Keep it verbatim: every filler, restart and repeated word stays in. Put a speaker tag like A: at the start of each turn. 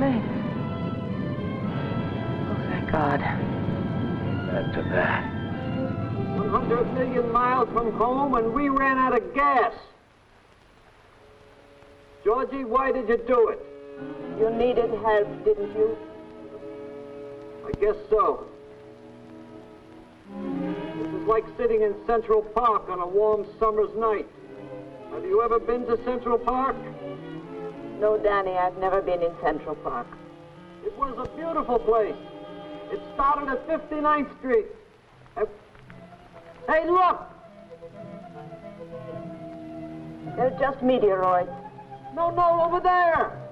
A: Danny? Oh, thank God.
B: Amen to that.
C: one hundred million miles from home, and we ran out of gas. Georgie, why did you do it?
D: You needed help, didn't you?
C: I guess so. This is like sitting in Central Park on a warm summer's night. Have you ever been to Central Park?
D: No, Danny, I've never been in Central Park.
C: It was a beautiful place. It started at fifty-ninth Street. Uh, Hey, look!
D: They're just meteoroids.
C: No, no, over there!